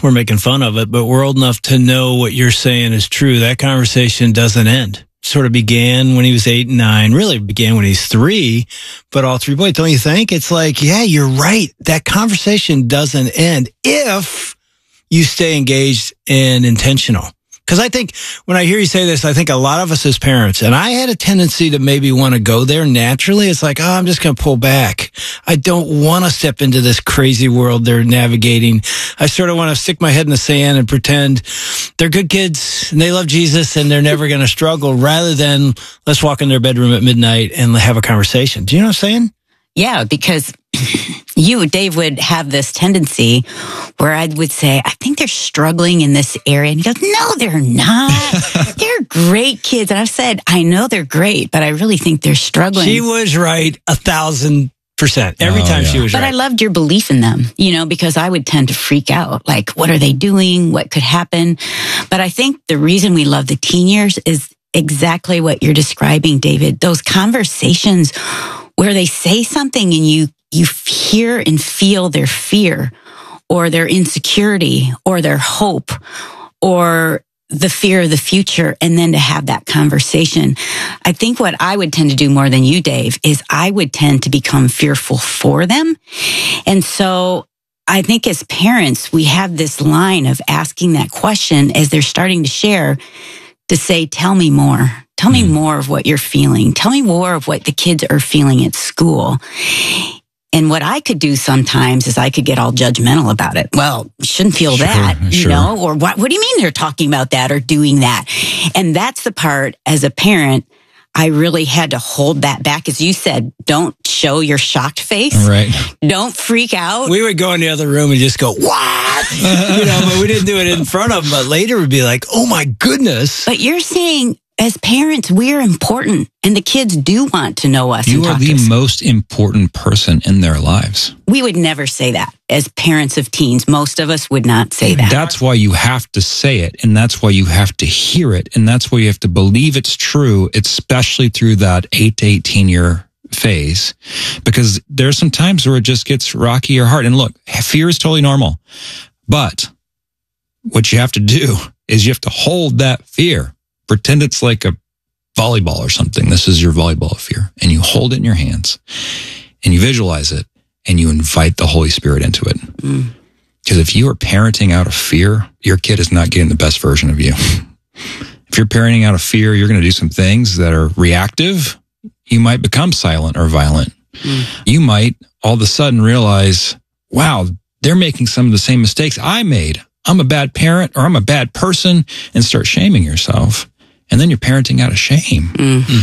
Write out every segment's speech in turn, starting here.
we're making fun of it, but we're old enough to know what you're saying is true. That conversation doesn't end. Sort of began when he was 8 and 9, really began when he's 3, but all 3 boys, don't you think? It's like, yeah, you're right. That conversation doesn't end if you stay engaged and intentional. Because I think when I hear you say this, I think a lot of us as parents, and I had a tendency to maybe want to go there naturally. It's like, oh, I'm just going to pull back. I don't want to step into this crazy world they're navigating. I sort of want to stick my head in the sand and pretend they're good kids and they love Jesus and they're never going to struggle, rather than let's walk in their bedroom at midnight and have a conversation. Do you know what I'm saying? Yeah, because you, Dave, would have this tendency where I would say, I think they're struggling in this area. And he goes, no, they're not. They're great kids. And I've said, I know they're great, but I really think they're struggling. She was right 1,000%. Every time she was right. But I loved your belief in them, because I would tend to freak out. Like, what are they doing? What could happen? But I think the reason we love the teen years is exactly what you're describing, David. Those conversations where they say something and you hear and feel their fear or their insecurity or their hope or the fear of the future, and then to have that conversation. I think what I would tend to do more than you, Dave, is I would tend to become fearful for them. And so I think as parents, we have this line of asking that question as they're starting to share, to say, tell me more. Tell me more of what you're feeling. Tell me more of what the kids are feeling at school. And what I could do sometimes is I could get all judgmental about it. Well, you shouldn't feel that, or what do you mean they're talking about that or doing that? And that's the part, as a parent, I really had to hold that back. As you said, don't show your shocked face. Right. Don't freak out. We would go in the other room and just go, what? But we didn't do it in front of them. But later we'd be like, oh my goodness. But you're saying, as parents, we're important, and the kids do want to know us. You are the most important person in their lives. We would never say that as parents of teens. Most of us would not say that. That's why you have to say it, and that's why you have to hear it, and that's why you have to believe it's true, especially through that 8 to 18-year phase, because there's some times where it just gets rocky or hard. And look, fear is totally normal, but what you have to do is you have to hold that fear. Pretend it's like a volleyball or something. This is your volleyball of fear. And you hold it in your hands and you visualize it and you invite the Holy Spirit into it. Because if you are parenting out of fear, your kid is not getting the best version of you. If you're parenting out of fear, you're going to do some things that are reactive. You might become silent or violent. You might all of a sudden realize, wow, they're making some of the same mistakes I made. I'm a bad parent or I'm a bad person, and start shaming yourself. And then you're parenting out of shame.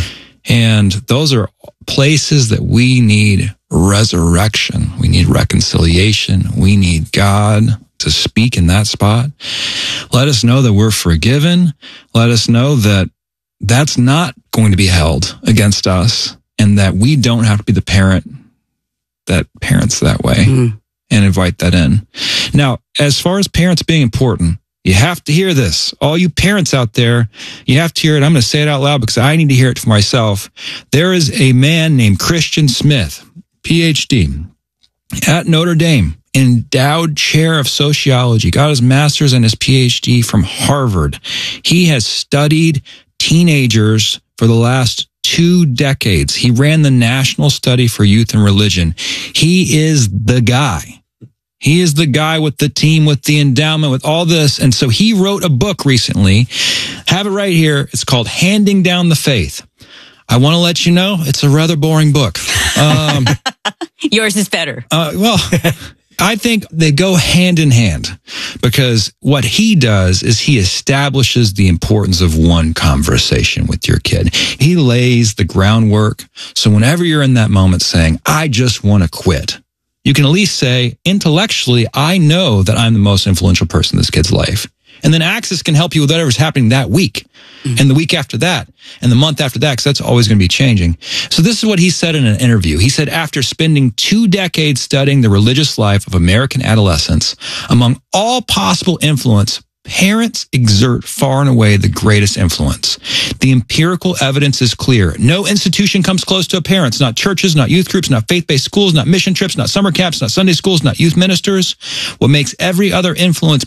And those are places that we need resurrection. We need reconciliation. We need God to speak in that spot. Let us know that we're forgiven. Let us know that that's not going to be held against us, and that we don't have to be the parent that parents that way, and invite that in. Now, as far as parents being important, you have to hear this. All you parents out there, you have to hear it. I'm going to say it out loud because I need to hear it for myself. There is a man named Christian Smith, PhD, at Notre Dame, endowed chair of sociology, got his master's and his PhD from Harvard. He has studied teenagers for the last 2 decades. He ran the National Study for Youth and Religion. He is the guy. He is the guy with the team, with the endowment, with all this. And so he wrote a book recently. Have it right here. It's called Handing Down the Faith. I want to let you know it's a rather boring book. Yours is better. I think they go hand in hand, because what he does is he establishes the importance of one conversation with your kid. He lays the groundwork. So whenever you're in that moment saying, I just want to quit, you can at least say, intellectually, I know that I'm the most influential person in this kid's life. And then Access can help you with whatever's happening that week, and the week after that, and the month after that, because that's always going to be changing. So this is what he said in an interview. He said, after spending 2 decades studying the religious life of American adolescents, among all possible influence, parents exert far and away the greatest influence. The empirical evidence is clear. No institution comes close to a parent. It's not churches, not youth groups, not faith-based schools, not mission trips, not summer camps, not Sunday schools, not youth ministers. What makes every other influence